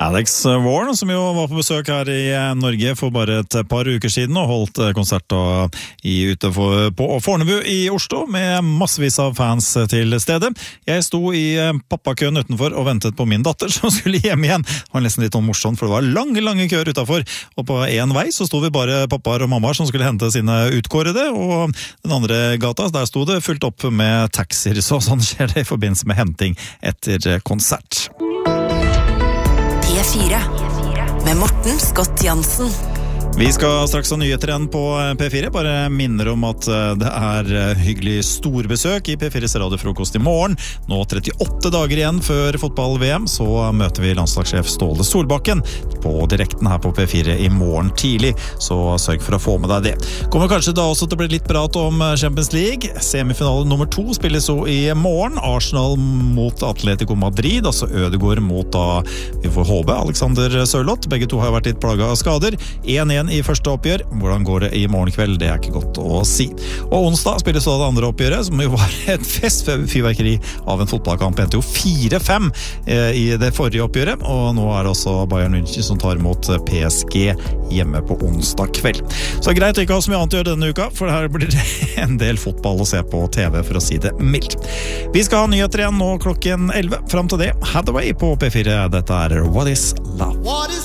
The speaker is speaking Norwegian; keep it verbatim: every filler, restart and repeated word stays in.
Alex Warren, som jo var på besøk her i Norge for bare et par uker siden og holdt konsert i, ute for, på Fornebu i Oslo med massevis av fans til stede. Jeg sto i pappakøen utenfor og ventet på min datter som skulle hjem igjen. Det var nesten litt morsomt, for det var lange, lange køer utenfor, og på en vei så sto vi bare pappaer og mammaer som skulle hente sine utkårede, og den andre gata, der sto det fullt opp med taxier, så sånn skjer det i forbindelse med henting etter konsert. P fire med Morten Scott Jansen. Vi skal straks ha nyheter igjen på P fire, bare minner om at det er hyggelig storbesøk i P fires radiofrokost i morgen. Nå trettiåtte dager igjen før fotball-V M, så møter vi landslagssjef Ståle Solbakken på direkten her på P fire i morgen tidlig, så sørg for å få med deg det. Kommer kanskje da også til å bli litt prat om Champions League. Semifinale nummer to spilles så i morgen. Arsenal mot Atletico Madrid, altså Ødegaard mot da, vi får håpe, Alexander Sørloth. Begge to har vært litt plaget av skader. en en i første oppgjør. Hvordan går det i morgen kveld? Det er ikke godt å si. Og onsdag spilles så det andre oppgjøret, som jo var et festfyrverkeri av en fotballkamp. Endte jo fire fem i det forrige oppgjøret, og nå er det også Bayern München som tar imot P S G hjemme på onsdag kveld. Så greit å ikke ha så mye annet å gjøre denne uka, for her blir det en del fotball å se på T V, for å si det mildt. Vi skal ha nyheter igjen nå klokken elleve. Fram til det, Hathaway på P fire. Dette er What is Love?